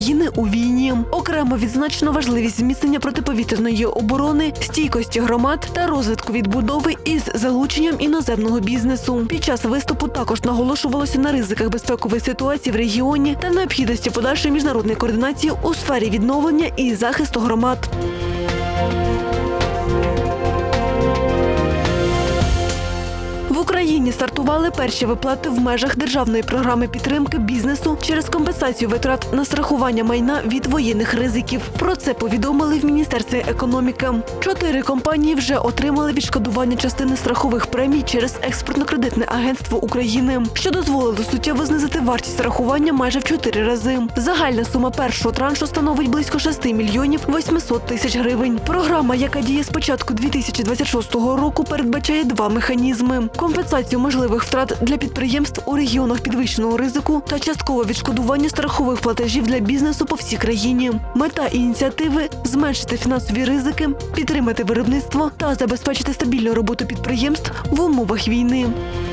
у війні. Окремо відзначено важливість зміцнення протиповітряної оборони, стійкості громад та розвитку відбудови із залученням іноземного бізнесу. Під час виступу також наголошувалося на ризиках безпекової ситуації в регіоні та необхідності подальшої міжнародної координації у сфері відновлення і захисту громад. В Україні стартували перші виплати в межах державної програми підтримки бізнесу через компенсацію витрат на страхування майна від воєнних ризиків. Про це повідомили в Міністерстві економіки. 4 компанії вже отримали відшкодування частини страхових премій через Експортно-кредитне агентство України, що дозволило суттєво знизити вартість страхування майже в 4 рази. Загальна сума першого траншу становить близько 6 мільйонів 800 тисяч гривень. Програма, яка діє з початку 2026 року, передбачає 2 механізми – компенсацію можливих втрат для підприємств у регіонах підвищеного ризику та часткове відшкодування страхових платежів для бізнесу по всій країні. Мета ініціативи – зменшити фінансові ризики, підтримати виробництво та забезпечити стабільну роботу підприємств в умовах війни.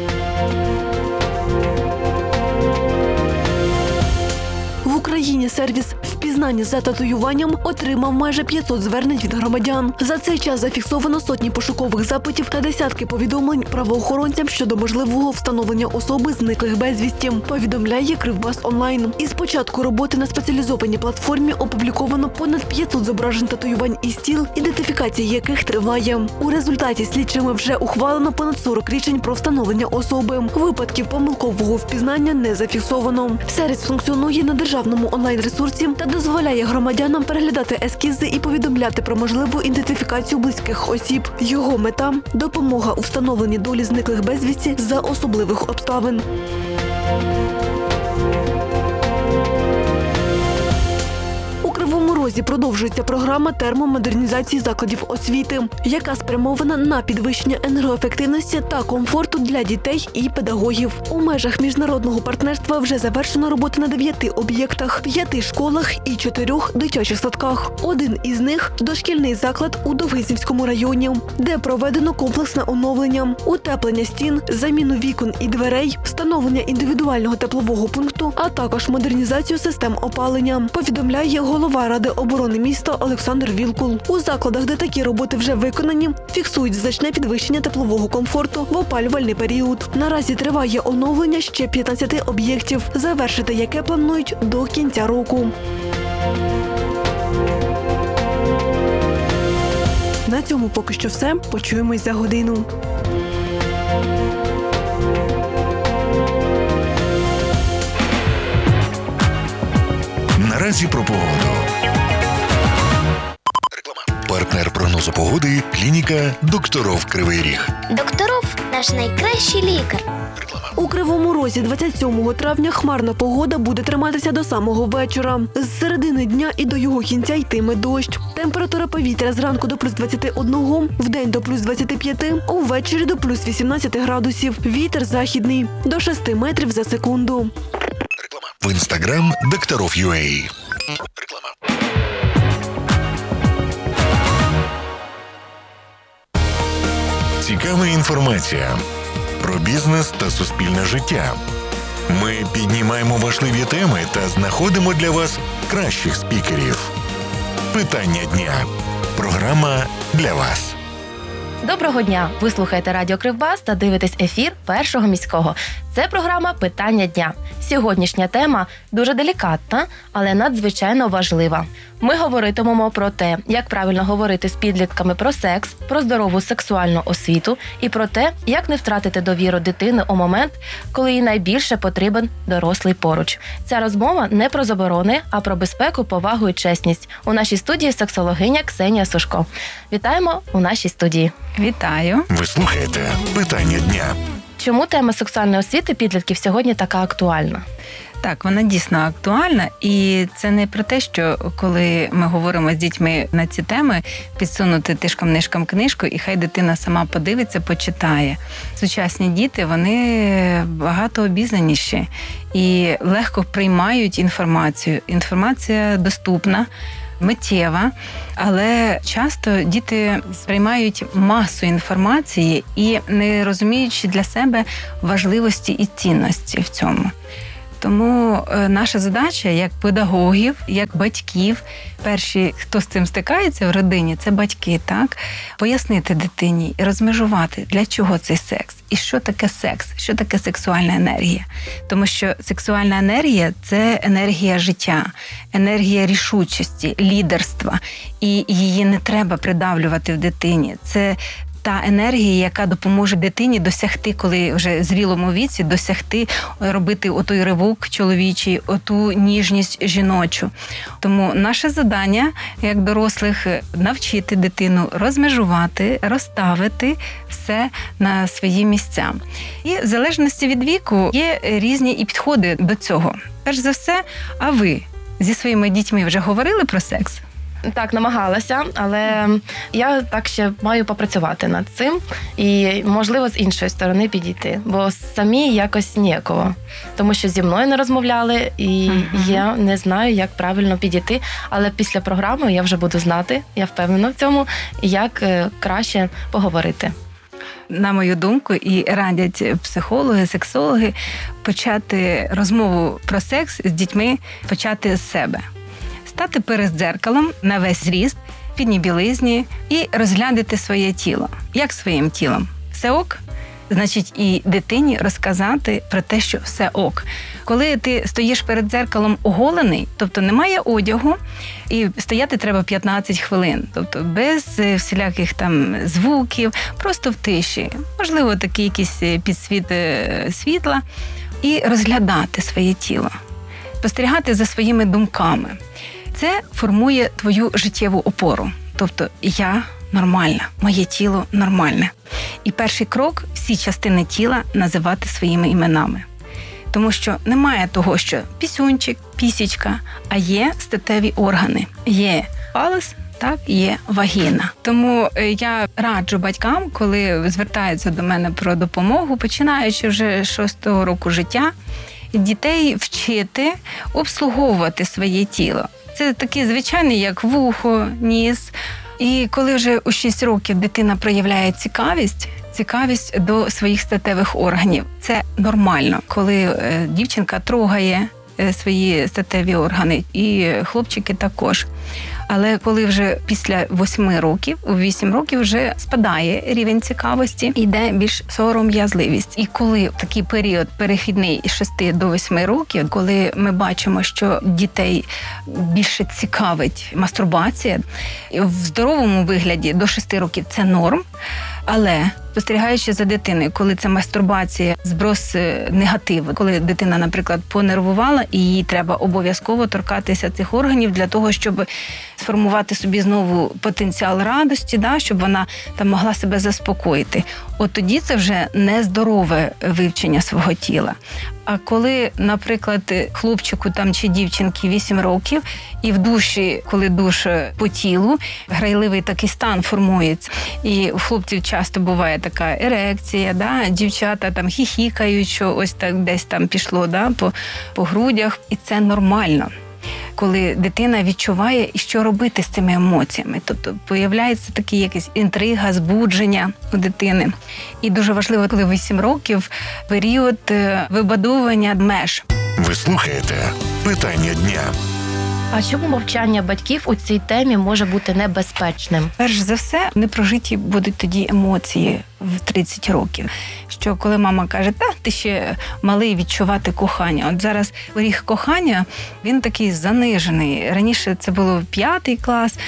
В Україні сервіс впізнання за татуюванням отримав майже 500 звернень від громадян. За цей час зафіксовано сотні пошукових запитів та десятки повідомлень правоохоронцям щодо можливого встановлення особи зниклих безвісті, повідомляє Кривбас Онлайн. Із початку роботи на спеціалізованій платформі опубліковано понад 500 зображень татуювань із тіл, ідентифікація яких триває. У результаті слідчими вже ухвалено понад 40 рішень про встановлення особи. Випадків помилкового впізнання не зафіксовано. Сервіс функціонує на державному онлайн-ресурсі та дозволяє громадянам переглядати ескізи і повідомляти про можливу ідентифікацію близьких осіб. Його мета – допомога у встановленні долі зниклих безвісті за особливих обставин. У Кривому Розі продовжується програма термомодернізації закладів освіти, яка спрямована на підвищення енергоефективності та комфорту для дітей і педагогів. У межах міжнародного партнерства вже завершено роботи на 9 об'єктах, 5 школах і 4 дитячих садках. Один із них – дошкільний заклад у Довгизівському районі, де проведено комплексне оновлення, утеплення стін, заміну вікон і дверей, встановлення індивідуального теплового пункту, а також модернізацію систем опалення, повідомляє голова Ради оборони міста Олександр Вілкул. У закладах, де такі роботи вже виконані, фіксують значне підвищення теплового комфорту в опалювальний період. Наразі триває оновлення ще 15 об'єктів, завершити яке планують до кінця року. На цьому поки що все. Почуємось за годину. Наразі про погоду. Партнер прогнозу погоди – клініка «Докторов Кривий Ріг». Докторов – наш найкращий лікар. У Кривому Розі 27 травня хмарна погода буде триматися до самого вечора. З середини дня і до його кінця йтиме дощ. Температура повітря зранку до плюс 21, вдень до плюс 25, увечері до плюс 18 градусів. Вітер західний – до 6 метрів за секунду. В інстаграм Докторов.ua. Цікава інформація про бізнес та суспільне життя. Ми піднімаємо важливі теми та знаходимо для вас кращих спікерів. Питання дня. Програма для вас. Доброго дня! Ви слухаєте Радіо Кривбас та дивитесь ефір Першого міського. Це програма «Питання дня». Сьогоднішня тема дуже делікатна, але надзвичайно важлива. Ми говоритимемо про те, як правильно говорити з підлітками про секс, про здорову сексуальну освіту і про те, як не втратити довіру дитини у момент, коли їй найбільше потрібен дорослий поруч. Ця розмова не про заборони, а про безпеку, повагу і чесність. У нашій студії сексологиня Ксенія Сушко. Вітаємо у нашій студії. Вітаю. Ви слухаєте «Питання дня». Чому тема сексуальної освіти підлітків сьогодні така актуальна? Так, вона дійсно актуальна, і це не про те, що коли ми говоримо з дітьми на ці теми, підсунути тишком-нишком книжку, і хай дитина сама подивиться, почитає. Сучасні діти, вони багато обізнаніші і легко приймають інформацію. Інформація доступна, миттєва, але часто діти сприймають масу інформації і не розуміючи для себе важливості і цінності в цьому. Тому наша задача як педагогів, як батьків, перші, хто з цим стикається в родині, це батьки, так? Пояснити дитині і розмежувати, для чого цей секс. І що таке секс, що таке сексуальна енергія. Тому що сексуальна енергія – це енергія життя, енергія рішучості, лідерства. І її не треба придавлювати в дитині. Це та енергія, яка допоможе дитині досягти, коли вже в зрілому віці, досягти, робити отой ривок чоловічий, оту ніжність жіночу. Тому наше завдання, як дорослих, навчити дитину розмежувати, розставити все на свої місця. І в залежності від віку є різні і підходи до цього. Перш за все, а ви зі своїми дітьми вже говорили про секс? Так, намагалася, але я так ще маю попрацювати над цим і, можливо, з іншої сторони підійти, бо самі якось ніяково, тому що зі мною не розмовляли, і я не знаю, як правильно підійти, але після програми я вже буду знати, я впевнена в цьому, як краще поговорити. На мою думку, і радять психологи, сексологи почати розмову про секс з дітьми, почати з себе. Стати перед дзеркалом на весь зріст, в підній білизні і розглядати своє тіло. Як своїм тілом? Все ок? Значить, і дитині розказати про те, що все ок. Коли ти стоїш перед дзеркалом оголений, тобто немає одягу, і стояти треба 15 хвилин, тобто без всіляких там звуків, просто в тиші, можливо, такий якийсь підсвіт світла, і розглядати своє тіло, спостерігати за своїми думками. Це формує твою життєву опору. Тобто я нормальна, моє тіло нормальне. І перший крок – всі частини тіла називати своїми іменами. Тому що немає того, що пісюнчик, пісічка, а є статеві органи. Є фалос, так, є вагіна. Тому я раджу батькам, коли звертаються до мене про допомогу, починаючи вже з 6-го року життя, дітей вчити обслуговувати своє тіло. Це такі звичайні, як вухо, ніс. І коли вже у 6 років дитина проявляє цікавість до своїх статевих органів. Це нормально, коли дівчинка трогає свої статеві органи, і хлопчики також. Але коли вже після 8 років, у 8 років вже спадає рівень цікавості, йде більш сором'язливість. І коли такий період перехідний з 6 до 8 років, коли ми бачимо, що дітей більше цікавить мастурбація, в здоровому вигляді до 6 років це норм, але спостерігаючи за дитиною, коли це мастурбація, зброс негативу, коли дитина, наприклад, понервувала, і їй треба обов'язково торкатися цих органів для того, щоб сформувати собі знову потенціал радості, щоб вона там могла себе заспокоїти. От тоді це вже нездорове вивчення свого тіла. А коли, наприклад, хлопчику там чи дівчинки 8 років, і в душі, коли душ по тілу, грайливий такий стан формується. І у хлопців часто буває така ерекція, дівчата там хіхікають, що ось так десь там пішло по грудях. І це нормально. Коли дитина відчуває, що робити з цими емоціями. Тобто появляється така якась інтрига, збудження у дитини. І дуже важливо, коли 8 років, період вибудовування меж. Ви слухаєте «Питання дня». А чому мовчання батьків у цій темі може бути небезпечним? Перш за все, непрожиті будуть тоді емоції в 30 років. Що коли мама каже, ти ще малий відчувати кохання. От зараз поріг кохання, він такий занижений. Раніше це було 5 клас,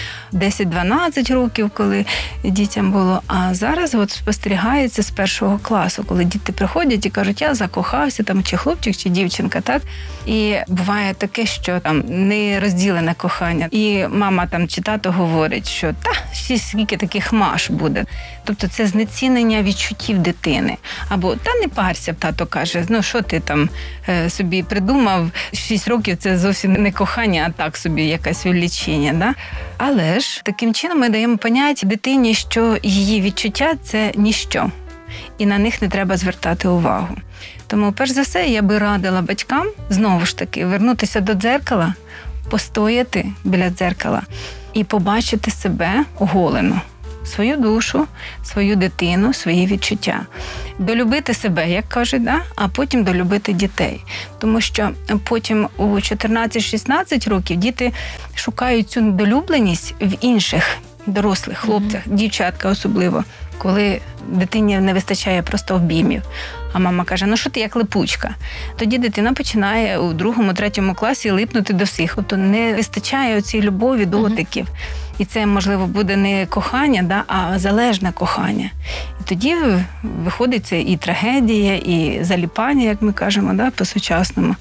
10-12 років, коли дітям було. А зараз от спостерігається з 1 класу, коли діти приходять і кажуть, я закохався, там чи хлопчик, чи дівчинка, так? І буває таке, що там не розділене кохання. І мама там чи тато говорить, що ще скільки таких маш буде. Тобто це знецінення відчуттів дитини. Або не парся, тато каже, що ти там собі придумав, 6 років це зовсім не кохання, а так собі якесь відлічення. Да? Але ж таким чином ми даємо поняття дитині, що її відчуття – це ніщо. І на них не треба звертати увагу. Тому, перш за все, я би радила батькам, знову ж таки, вернутися до дзеркала, постояти біля дзеркала і побачити себе оголено. свою душу, свою дитину, свої відчуття. Долюбити себе, як кажуть, да? А потім долюбити дітей. Тому що потім у 14-16 років діти шукають цю долюбленість в інших дорослих хлопцях, дівчатка особливо, коли дитині не вистачає просто обіймів. А мама каже, ну що ти як липучка? Тоді дитина починає у 2-3 класі липнути до всіх. Тобто не вистачає оцій любові, дотиків. І це, можливо, буде не кохання, да, а залежне кохання. І тоді виходить це і трагедія, і заліпання, як ми кажемо, да, по-сучасному.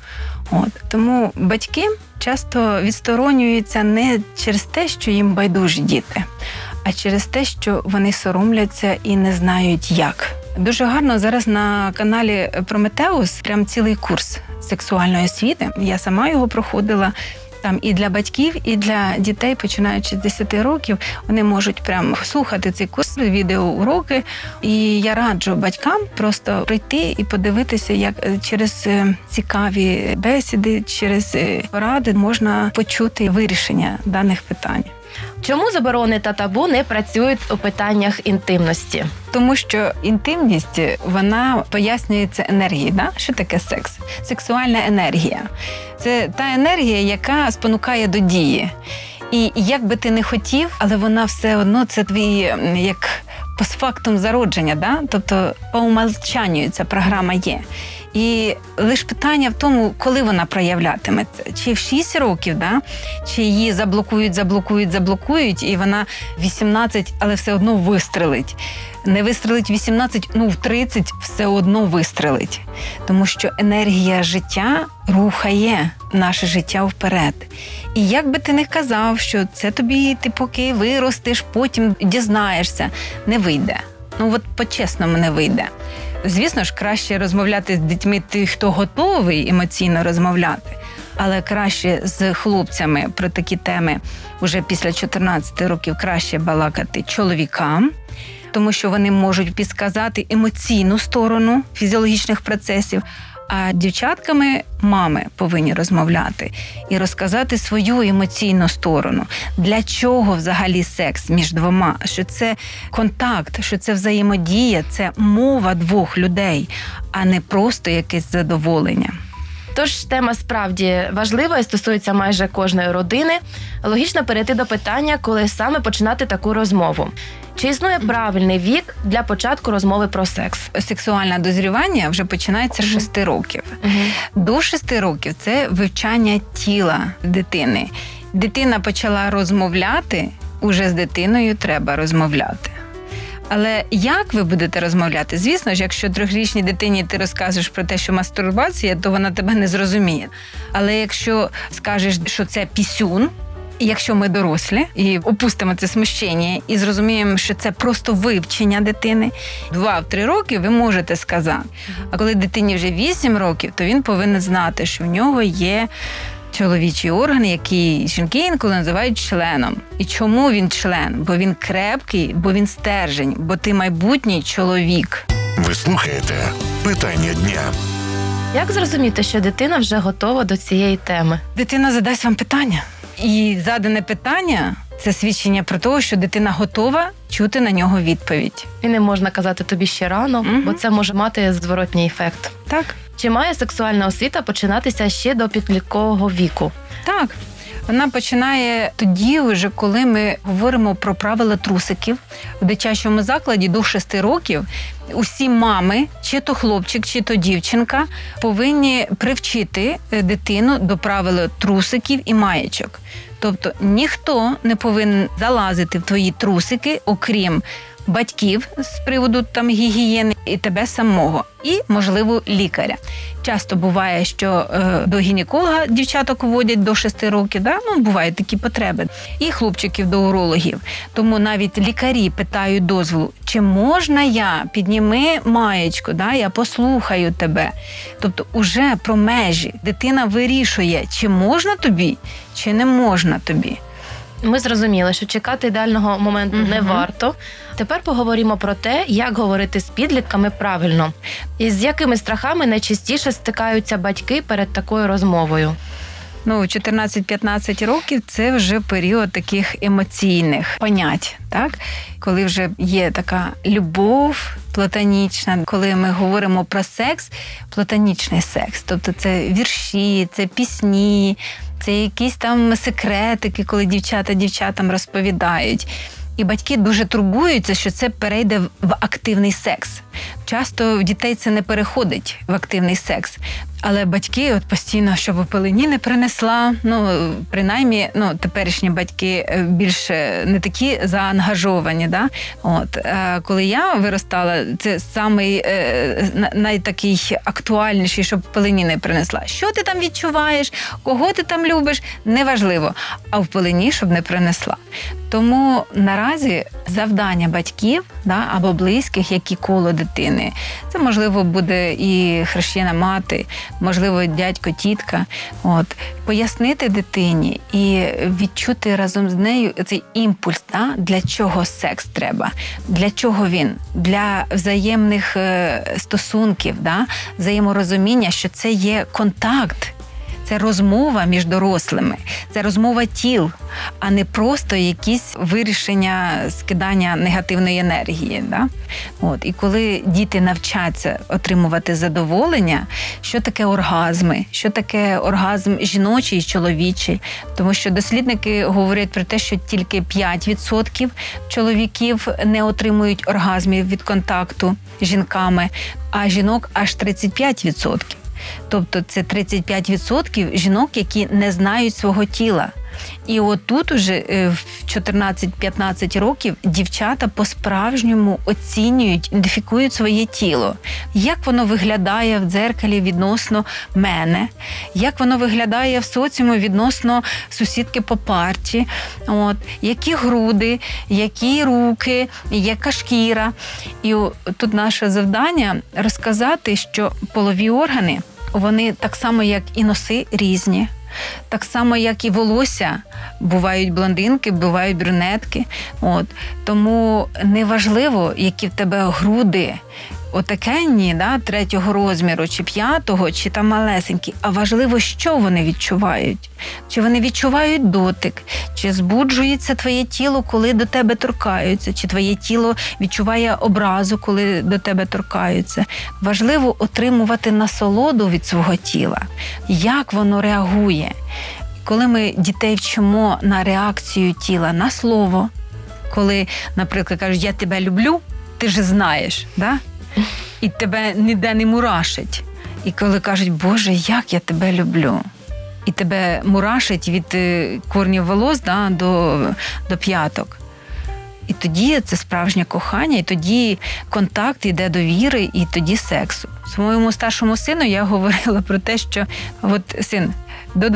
Тому батьки часто відсторонюються не через те, що їм байдужі діти, а через те, що вони соромляться і не знають як. Дуже гарно зараз на каналі Прометеус прям цілий курс сексуальної освіти. Я сама його проходила. Там і для батьків, і для дітей, починаючи з 10 років, вони можуть прямо слухати цей курс, відеоуроки. І я раджу батькам просто прийти і подивитися, як через цікаві бесіди, через поради можна почути вирішення даних питань. Чому заборони та табу не працюють у питаннях інтимності? Тому що інтимність, вона пояснюється енергією. Да? Що таке секс? Сексуальна енергія. Це та енергія, яка спонукає до дії. І як би ти не хотів, але вона все одно, це твій, як постфактум зародження, да? Тобто по умовчанню ця програма є. І лише питання в тому, коли вона проявлятиметься. Чи в 6 років, да? Чи її заблокують, і вона 18, але все одно вистрелить. Не вистрелить 18, в 30 все одно вистрелить. Тому що енергія життя рухає наше життя вперед. І як би ти не казав, що це тобі, ти поки виростеш, потім дізнаєшся, не вийде. По-чесному не вийде. Звісно ж, краще розмовляти з дітьми тих, хто готовий емоційно розмовляти, але краще з хлопцями про такі теми вже після 14 років краще балакати чоловікам, тому що вони можуть підказати емоційну сторону фізіологічних процесів, а дівчатками мами повинні розмовляти і розказати свою емоційну сторону. Для чого взагалі секс між двома? Що це контакт, що це взаємодія, це мова двох людей, а не просто якесь задоволення. Тож тема справді важлива і стосується майже кожної родини. Логічно перейти до питання, коли саме починати таку розмову. Чи існує правильний вік для початку розмови про секс? Сексуальне дозрівання вже починається з 6 років. До 6 років – це вивчання тіла дитини. Дитина почала розмовляти, уже з дитиною треба розмовляти. Але як ви будете розмовляти? Звісно ж, якщо 3-річній дитині ти розкажеш про те, що мастурбація, то вона тебе не зрозуміє. Але якщо скажеш, що це пісюн, і якщо ми дорослі і опустимо це смущення і зрозуміємо, що це просто вивчення дитини, 2-3 роки ви можете сказати. А коли дитині вже 8 років, то він повинен знати, що в нього є чоловічий орган, який жінки інколи називають членом. І чому він член? Бо він крепкий, бо він стержень, бо ти майбутній чоловік. Ви слухаєте «Питання дня». Як зрозуміти, що дитина вже готова до цієї теми? Дитина задасть вам питання. І задане питання – це свідчення про те, що дитина готова чути на нього відповідь. І не можна казати тобі ще рано, бо це може мати зворотній ефект. Так. Чи має сексуальна освіта починатися ще до підліткового віку? Так. Вона починає тоді, вже коли ми говоримо про правила трусиків. В дитячому закладі до 6 років усі мами, чи то хлопчик, чи то дівчинка, повинні привчити дитину до правил трусиків і маєчок. Тобто ніхто не повинен залазити в твої трусики, окрім батьків з приводу гігієни і тебе самого, і, можливо, лікаря. Часто буває, що до гінеколога дівчаток водять до 6 років, да? Бувають такі потреби, і хлопчиків до урологів. Тому навіть лікарі питають дозволу, чи можна я, підніми маєчку, да? Я послухаю тебе. Тобто уже про межі дитина вирішує, чи можна тобі, чи не можна тобі. Ми зрозуміли, що чекати ідеального моменту не варто. Тепер поговоримо про те, як говорити з підлітками правильно. І з якими страхами найчастіше стикаються батьки перед такою розмовою. 14-15 років – це вже період таких емоційних понять, так? Коли вже є така любов платонічна, коли ми говоримо про секс, платонічний секс, тобто це вірші, це пісні, це якісь там секретики, коли дівчата дівчатам розповідають. І батьки дуже турбуються, що це перейде в активний секс. Часто в дітей це не переходить в активний секс. Але батьки постійно, щоб пелені не принесла, принаймні, теперішні батьки більше не такі заангажовані, да? Коли я виростала, це самий найтакий актуальніший, щоб пелені не принесла. Що ти там відчуваєш, кого ти там любиш, неважливо, а в пелені, щоб не принесла. Тому наразі завдання батьків, да, або близьких, які коло дитини, це, можливо, буде і хрещена мати, можливо, дядько, тітка, пояснити дитині і відчути разом з нею цей імпульс, да, для чого секс треба, для чого він, для взаємних стосунків, да, взаєморозуміння, що це є контакт. Це розмова між дорослими, це розмова тіл, а не просто якісь вирішення скидання негативної енергії. Да? І коли діти навчаться отримувати задоволення, що таке оргазми, що таке оргазм жіночий і чоловічий, тому що дослідники говорять про те, що тільки 5% чоловіків не отримують оргазмів від контакту з жінками, а жінок аж 35%. Тобто це 35% жінок, які не знають свого тіла. І отут уже в 14-15 років дівчата по-справжньому оцінюють, ідентифікують своє тіло. Як воно виглядає в дзеркалі відносно мене, як воно виглядає в соціумі відносно сусідки по парті, які груди, які руки, яка шкіра. І тут наше завдання розказати, що полові органи, вони так само, як і носи, різні. Так само, як і волосся, бувають блондинки, бувають брюнетки. Тому неважливо, які в тебе груди, отакенні, да, 3-го розміру, чи 5-го, чи там малесенькі, а важливо, що вони відчувають. Чи вони відчувають дотик, чи збуджується твоє тіло, коли до тебе торкаються, чи твоє тіло відчуває образу, коли до тебе торкаються. Важливо отримувати насолоду від свого тіла, як воно реагує. Коли ми дітей вчимо на реакцію тіла, на слово, коли, наприклад, кажуть, я тебе люблю, ти ж знаєш, да? І тебе ніде не мурашить. І коли кажуть, Боже, як я тебе люблю. І тебе мурашить від корнів волос, да, до п'яток. І тоді це справжнє кохання, і тоді контакт йде до віри, і тоді сексу. Своєму старшому сину я говорила про те, що син, до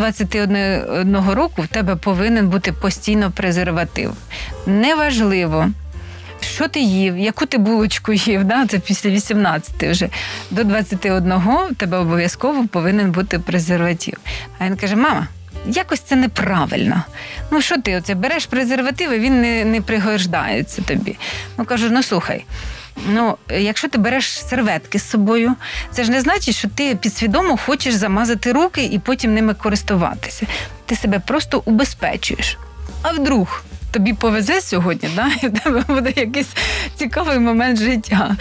21 року в тебе повинен бути постійно презерватив. Неважливо, що ти їв, яку ти булочку їв, да? Це після 18 вже. До 21 в тебе обов'язково повинен бути презерватив. А він каже, мама, якось це неправильно. Що ти оце береш презерватив, і він не пригождається тобі. Кажу, слухай, якщо ти береш серветки з собою, це ж не значить, що ти підсвідомо хочеш замазати руки і потім ними користуватися. Ти себе просто убезпечуєш. А вдруг тобі повезе сьогодні, да? І в тебе буде якийсь цікавий момент життя.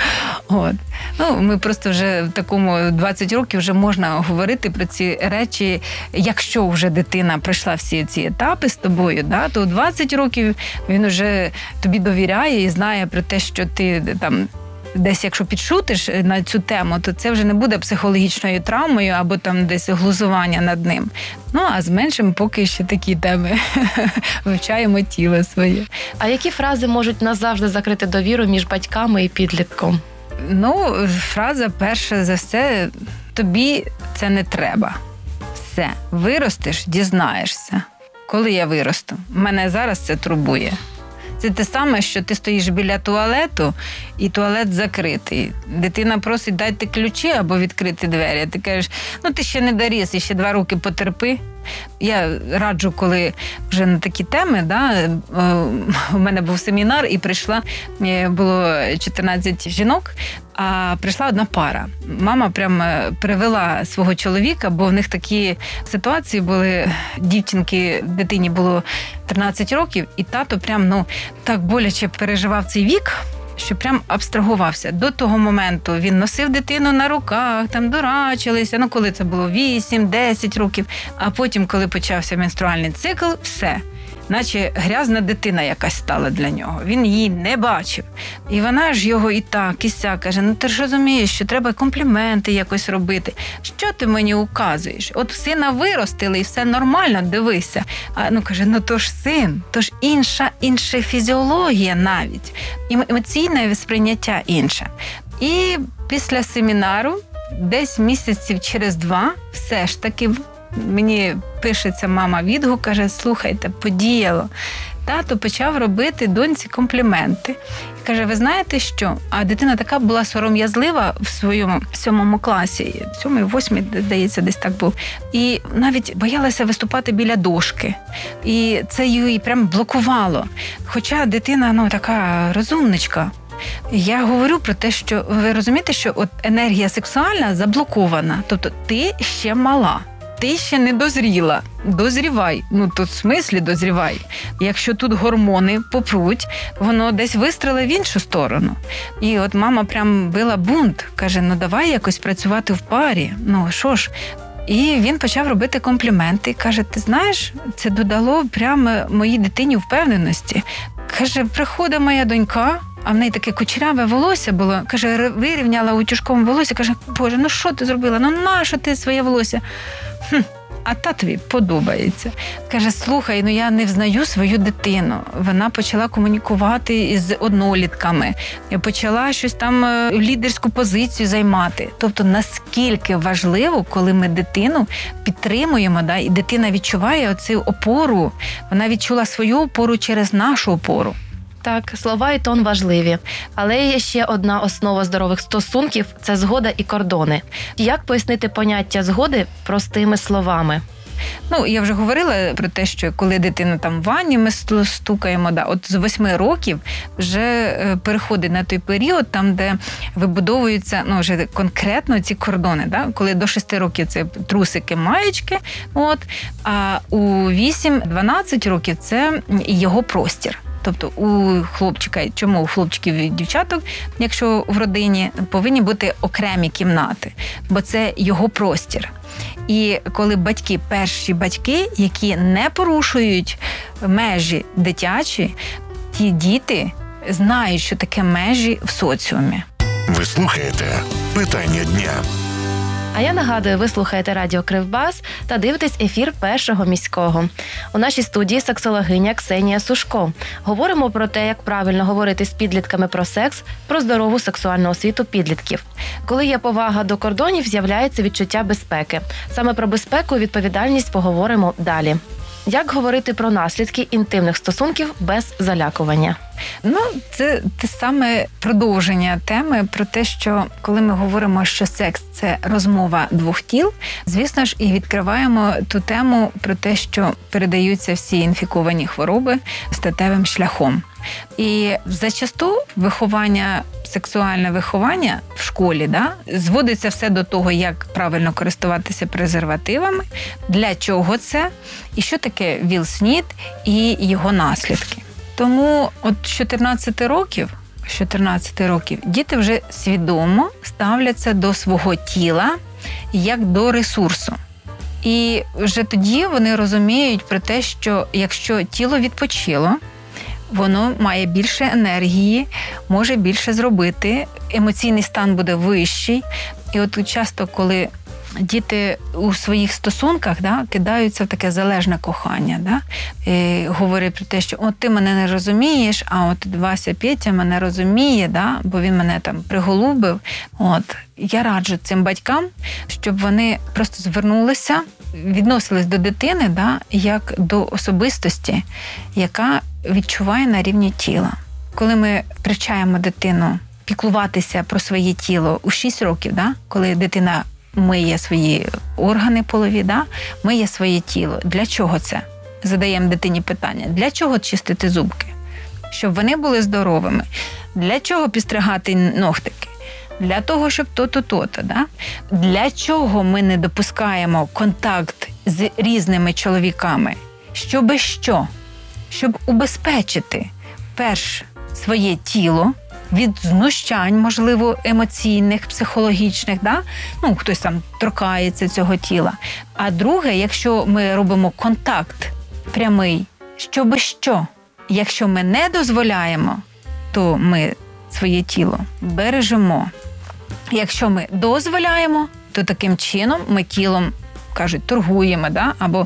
Ми просто вже в такому 20 років вже можна говорити про ці речі, якщо вже дитина пройшла всі ці етапи з тобою, да, то 20 років він вже тобі довіряє і знає про те, що ти там десь, якщо підшутиш на цю тему, то це вже не буде психологічною травмою або там десь глузування над ним. А з меншим поки ще такі теми. Вивчаємо тіло своє. А які фрази можуть назавжди закрити довіру між батьками і підлітком? Фраза перша за все, тобі це не треба. Все, виростеш, дізнаєшся. Коли я виросту? Мене зараз це турбує. Це те саме, що ти стоїш біля туалету, і туалет закритий. Дитина просить, дайте ключі або відкрити двері. А ти кажеш, ти ще не доріс, і ще 2 роки потерпи. Я раджу, коли вже на такі теми, у мене був семінар, і було 14 жінок, а прийшла одна пара. Мама прям привела свого чоловіка, бо в них такі ситуації були. Дитині було 13 років, і тато прям, так боляче переживав цей вік, що прям абстрагувався. До того моменту він носив дитину на руках, там дурачилися, коли це було 8-10 років, а потім, коли почався менструальний цикл, все. Наче грязна дитина якась стала для нього. Він її не бачив. І вона ж його і так, і сяк каже, ти ж розумієш, що треба компліменти якось робити. Що ти мені указуєш? От сина виростили, і все нормально, дивися. Каже, то ж син, то ж інша фізіологія навіть. Емоційне сприйняття інше. І після семінару, десь місяців через 2, все ж таки, мені пишеться мама відгук, каже, слухайте, подіяло. Тато почав робити доньці компліменти. І каже, ви знаєте що? А дитина така була сором'язлива в своєму 7 класі, 7-8, здається, десь так був. І навіть боялася виступати біля дошки. І це її прям блокувало. Хоча дитина, така розумничка. Я говорю про те, що ви розумієте, що от енергія сексуальна заблокована. Тобто ти ще мала. Ти ще не дозріла, дозрівай. Тут в смислі дозрівай. Якщо тут гормони попруть, воно десь вистрелить в іншу сторону. І от мама прям била бунт, каже, давай якось працювати в парі. Що ж? І він почав робити компліменти. Каже, ти знаєш, це додало прямо моїй дитині впевненості. Каже, приходить моя донька, а в неї таке кучеряве волосся було. Каже, вирівняла утюжком волосся. Каже, Боже, що ти зробила? Нащо ти своє волосся? А татові подобається. Каже, слухай, я не взнаю свою дитину. Вона почала комунікувати із однолітками, почала щось там лідерську позицію займати. Тобто, наскільки важливо, коли ми дитину підтримуємо, і дитина відчуває оцю опору. Вона відчула свою опору через нашу опору. Так, слова і тон важливі. Але є ще одна основа здорових стосунків – це згода і кордони. Як пояснити поняття згоди простими словами? Я вже говорила про те, що коли дитина там в ванні, ми стукаємо, от з 8 років вже переходить на той період, там, де вибудовуються вже конкретно ці кордони. Коли до 6 років це трусики, маєчки, а у 8-12 років це його простір. Тобто у хлопчика, чому у хлопчиків і дівчаток, якщо в родині, повинні бути окремі кімнати, бо це його простір. І коли перші батьки, які не порушують межі дитячі, ті діти знають, що таке межі в соціумі. Ви слухаєте «Питання дня». А я нагадую, ви слухаєте радіо Кривбас та дивитесь ефір Першого міського. У нашій студії сексологиня Ксенія Сушко. Говоримо про те, як правильно говорити з підлітками про секс, про здорову сексуальну освіту підлітків. Коли є повага до кордонів, з'являється відчуття безпеки. Саме про безпеку і відповідальність поговоримо далі. Як говорити про наслідки інтимних стосунків без залякування? Це те саме продовження теми про те, що коли ми говоримо, що секс – це розмова двох тіл, звісно ж, і відкриваємо ту тему про те, що передаються всі інфіковані хвороби статевим шляхом. І зачасту сексуальне виховання в школі, зводиться все до того, як правильно користуватися презервативами, для чого це, і що таке ВІЛ-СНІД і його наслідки. Тому от з 14 років діти вже свідомо ставляться до свого тіла як до ресурсу. І вже тоді вони розуміють про те, що якщо тіло відпочило, воно має більше енергії, може більше зробити, емоційний стан буде вищий. І от часто, коли діти у своїх стосунках кидаються в таке залежне кохання, говорять про те, що от ти мене не розумієш, а от Вася Петя мене розуміє, бо він мене там приголубив. Я раджу цим батькам, щоб вони просто звернулися, відносились до дитини як до особистості, яка відчуває на рівні тіла. Коли ми привчаємо дитину піклуватися про своє тіло у 6 років, коли дитина миє свої органи полові, да? Миє своє тіло. Для чого це? Задаємо дитині питання. Для чого чистити зубки? Щоб вони були здоровими. Для чого підстригати ногтики? Для того, щоб то-то. Да? Для чого ми не допускаємо контакт з різними чоловіками? Щоби що? Щоб убезпечити перш своє тіло від знущань, можливо, емоційних, психологічних, да? Хтось там торкається цього тіла. А друге, якщо ми робимо контакт прямий, щоби що? Якщо ми не дозволяємо, то ми своє тіло бережемо. Якщо ми дозволяємо, то таким чином ми тілом, кажуть, торгуємо, да? Або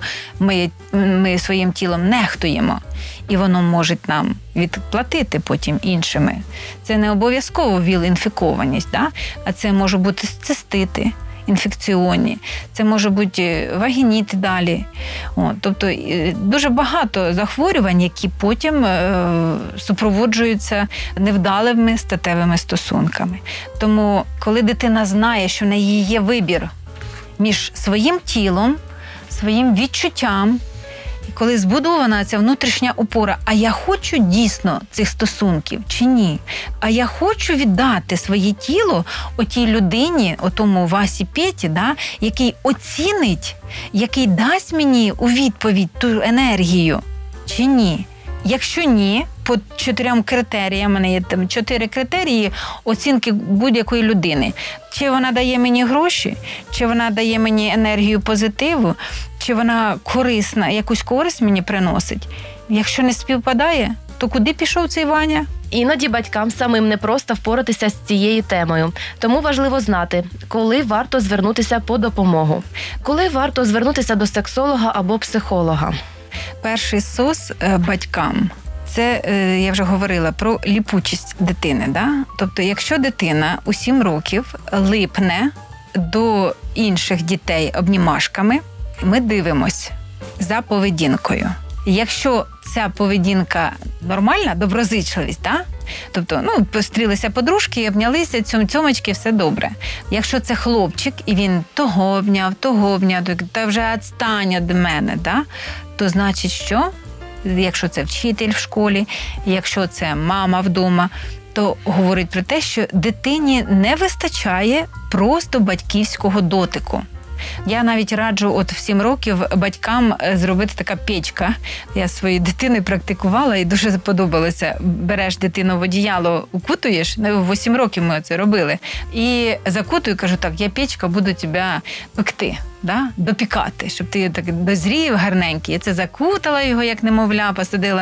ми своїм тілом нехтуємо. І воно може нам відплатити потім іншими. Це не обов'язково ВІЛ-інфікованість, да? А це може бути цистити інфекціонні, це може бути вагініти далі. Тобто дуже багато захворювань, які потім супроводжуються невдалими статевими стосунками. Тому, коли дитина знає, що в неї є вибір між своїм тілом, своїм відчуттям, коли збудована ця внутрішня опора, а я хочу дійсно цих стосунків чи ні? А я хочу віддати своє тіло отій людині, отому Васі Петі, да, який оцінить, який дасть мені у відповідь ту енергію чи ні? Якщо ні, по 4 критеріям, у мене є там 4 критерії оцінки будь-якої людини. Чи вона дає мені гроші, чи вона дає мені енергію позитиву, чи вона корисна, якусь користь мені приносить. Якщо не співпадає, то куди пішов цей Ваня? Іноді батькам самим непросто впоратися з цією темою. Тому важливо знати, коли варто звернутися по допомогу. Коли варто звернутися до сексолога або психолога. Перший СОС батькам – це, я вже говорила, про ліпучість дитини. Да? Тобто, якщо дитина у 7 років липне до інших дітей обнімашками, ми дивимось за поведінкою. Якщо ця поведінка нормальна, доброзичливість, да? Тобто, пострілися подружки, обнялися, цьомочки, все добре. Якщо це хлопчик, і він того обняв, та вже відстань від мене, да? То значить, що? Якщо це вчитель в школі, якщо це мама вдома, то говорить про те, що дитині не вистачає просто батьківського дотику. Я навіть раджу в 7 років батькам зробити така печка. Я своєю дитиною практикувала і дуже подобалося. Береш дитину в одіяло, укутуєш, 8 років ми це робили, і закутую, кажу, так, я печка, буду тебе пекти. Да? Допікати, щоб ти так дозрів гарненький. Я це закутала його, як немовля, посадила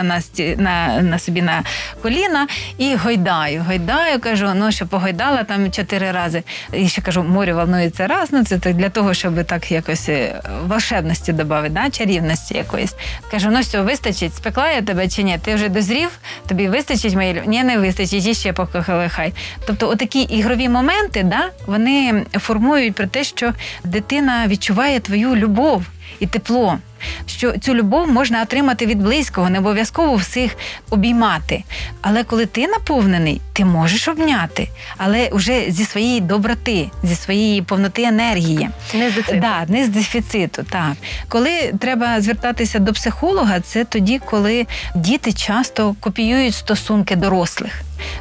на собі на коліна і гойдаю, кажу, що погойдала там 4 рази. І ще кажу, море волнується раз, це так для того, щоб так якось волшебності додати, да? Чарівності якоїсь. Кажу, все, вистачить, спекла я тебе чи ні? Ти вже дозрів? Тобі вистачить моєї? Ні, не вистачить, і ще покохали хай. Тобто отакі ігрові моменти, да? Вони формують про те, що дитина відчуває твою любов і тепло, що цю любов можна отримати від близького, не обов'язково всіх обіймати. Але коли ти наповнений, ти можеш обняти, але вже зі своєї доброти, зі своєї повноти енергії. Не з дефіциту. Да, не з дефіциту, так. Коли треба звертатися до психолога, це тоді, коли діти часто копіюють стосунки дорослих.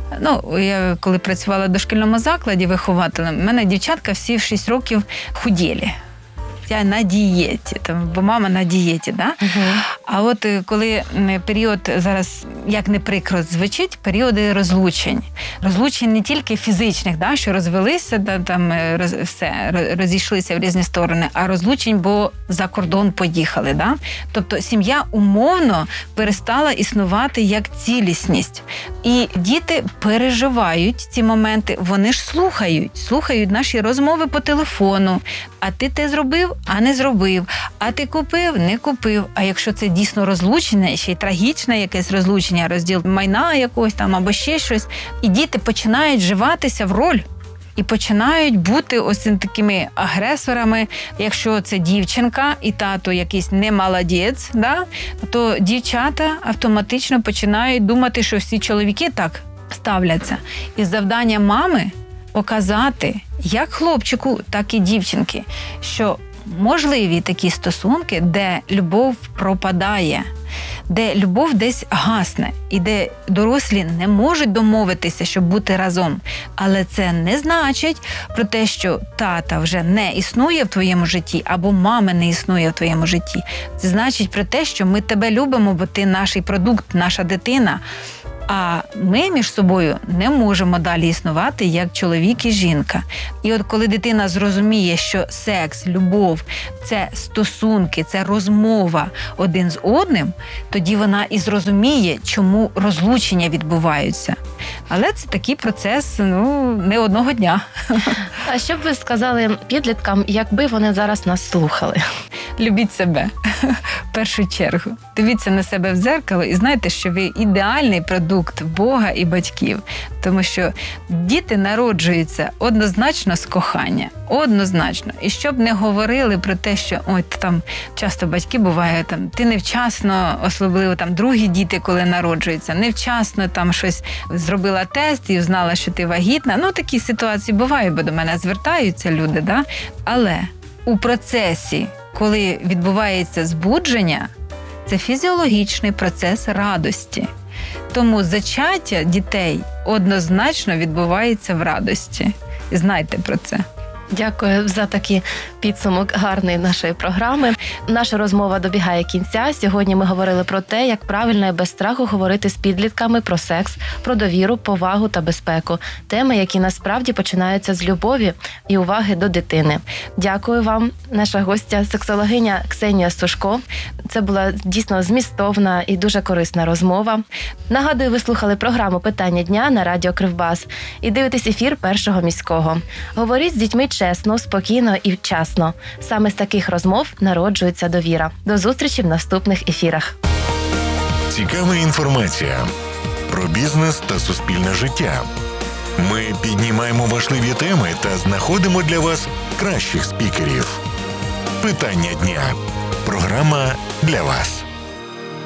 Я коли працювала в дошкільному закладі вихователем, в мене дівчатка всі в 6 років худєлі. Я на дієті, бо мама на дієті, да? А от коли період зараз, як не прикро звучить, періоди розлучень. Розлучень не тільки фізичних, да, що розвелися, розійшлися в різні сторони, а розлучень, бо за кордон поїхали. Да? Тобто сім'я умовно перестала існувати як цілісність. І діти переживають ці моменти, вони ж слухають наші розмови по телефону. А ти те зробив, а не зробив. А ти купив, не купив. А якщо це дійсно розлучення, ще й трагічне якесь розлучення, розділ майна якогось там або ще щось, і діти починають вживатися в роль. І починають бути ось такими агресорами. Якщо це дівчинка і тато якийсь не молодець, да, то дівчата автоматично починають думати, що всі чоловіки так ставляться. І завдання мами показати, як хлопчику, так і дівчинки, що можливі такі стосунки, де любов пропадає, де любов десь гасне, і де дорослі не можуть домовитися, щоб бути разом. Але це не значить про те, що тата вже не існує в твоєму житті, або мами не існує в твоєму житті. Це значить про те, що ми тебе любимо, бо ти наш продукт, наша дитина. А ми між собою не можемо далі існувати як чоловік і жінка. І от коли дитина зрозуміє, що секс, любов – це стосунки, це розмова один з одним, тоді вона і зрозуміє, чому розлучення відбуваються. Але це такий процес, не одного дня. А що б ви сказали підліткам, якби вони зараз нас слухали? Любіть себе в першу чергу. Дивіться на себе в дзеркало і знайте, що ви ідеальний продукт Бога і батьків. Тому що діти народжуються однозначно з кохання. Однозначно. І щоб не говорили про те, що там часто батьки буває, ти невчасно, особливо другі діти, коли народжуються, невчасно щось зробила тест і знала, що ти вагітна. Такі ситуації бувають, бо до мене звертаються люди, да? Але у процесі, коли відбувається збудження, це фізіологічний процес радості. Тому зачаття дітей однозначно відбувається в радості. І знайте про це. Дякую за такий підсумок гарний нашої програми. Наша розмова добігає кінця. Сьогодні ми говорили про те, як правильно і без страху говорити з підлітками про секс, про довіру, повагу та безпеку. Теми, які насправді починаються з любові і уваги до дитини. Дякую вам, наша гостя, сексологиня Ксенія Сушко. Це була дійсно змістовна і дуже корисна розмова. Нагадую, ви слухали програму «Питання дня» на радіо Кривбас і дивитесь ефір Першого міського. Говоріть з дітьми чесно, спокійно і вчасно. Саме з таких розмов народжується довіра. До зустрічі в наступних ефірах. Цікава інформація про бізнес та суспільне життя. Ми піднімаємо важливі теми та знаходимо для вас кращих спікерів. Питання дня. Програма для вас.